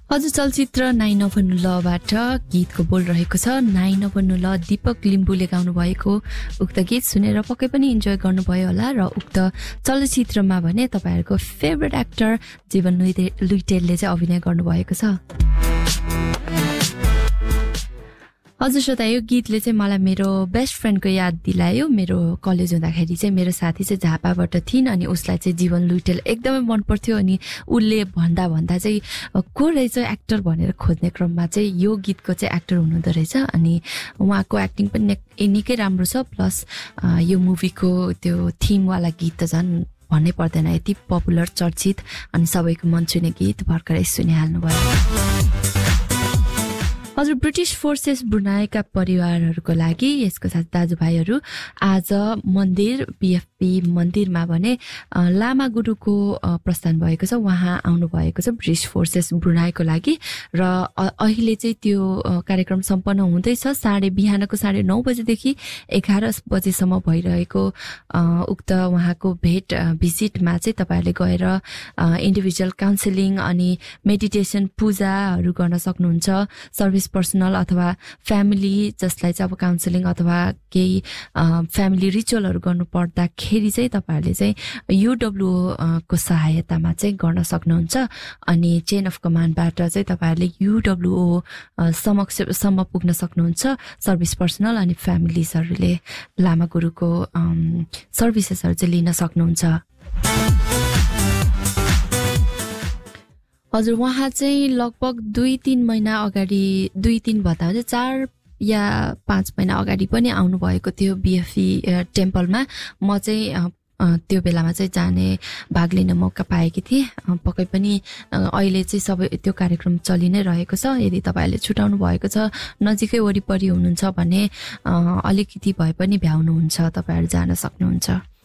हजुर चलचित्र नाइ नभन्नु लबाट गीतको बोल रहेको छ। नाइ नभन्नु ल दीपक लिम्बुले गाउनु भएको उक्त गीत सुनेर पक्कै पनि इन्जोय गर्नुभयो होला। र उक्त चलचित्रमा भने तपाईहरुको फेभरेट एक्टर जीवन लुइटेलले चाहिँ अभिनय गर्नुभएको छ। हजुर श्रोता, यो गीतले चाहिँ मलाई मेरो बेस्ट फ्रेन्डको याद दिलायो। मेरो कलेज हुँदाखेरि चाहिँ मेरो साथी चाहिँ झापाबाट थिइन् अनि उसलाई चाहिँ जीवन लुइटेल एकदमै मन पर्थ्यो। अनि उसले भन्दा चाहिँ को रहेछ एक्टर भनेर खोज्ने क्रममा चाहिँ यो गीतको चाहिँ एक्टर हुनुहुँदो रहेछ। अनि उहाँको एक्टिङ पनि निकै राम्रो छ। प्लस यो मुभीको त्यो थिमवाला गीत त झन् भन्नै पर्दैन, यति पपुलर चर्चित अनि सबैको मन छुने गीत भर्खरै सुनिहाल्नु भयो। हजुर ब्रिटिस फोर्सेस ब्रुनाईका परिवारहरूको लागि यसको साथ दाजुभाइहरू आज मन्दिर बीएफपी मन्दिरमा भने लामा गुरुको प्रस्थान भएको छ। उहाँ आउनु भएको छ ब्रिटिस फोर्सेस ब्रुनाईको लागि र अहिले चाहिँ त्यो कार्यक्रम सम्पन्न हुँदैछ। बिहानको 9:30 बजेदेखि 11 बजेसम्म भइरहेको उक्त उहाँको भेट भिजिटमा चाहिँ तपाईहरुले गएर इन्डिभिजुअल काउन्सिलिङ अनि मेडिटेसन पूजाहरू गर्न सक्नुहुन्छ। सर्भिस पर्सनल अथवा फ्यामिली जसलाई चाहिँ अब काउन्सिलिङ अथवा केही फ्यामिली रिचुअलहरू गर्नु पर्दाखेरि चाहिँ तपाईहरुले चाहिँ युडब्ल्युओ को सहायतामा चाहिँ गर्न सक्नुहुन्छ। अनि चेन अफ कमान्डबाट चाहिँ तपाईहरुले युडब्ल्युओ समक्ष पुग्न सक्नुहुन्छ। सर्भिस पर्सनल अनि फ्यामिलीजहरूले लामा गुरुको सर्भिसेसहरू चाहिँ लिन सक्नुहुन्छ। हजुर उहाँ चाहिँ लगभग 2-3 महिना अगाडि 2-3 भन्दा चाहिँ 4 या 5 महिना अगाडि पनि आउनु भएको थियो बीएफई टेम्पलमा। म चाहिँ त्यो बेलामा चाहिँ जाने भाग लिन मौका पाएकी थिएँ। पक्कै पनि अहिले चाहिँ सबै त्यो कार्यक्रम चलि नै रहेको छ। यदि तपाईहरुले छुटाउनु भएको छ, नजिकै वरिपरि हुनुहुन्छ भने अलिकति भए पनि भ्याउनुहुन्छ, तपाईहरु जान सक्नुहुन्छ।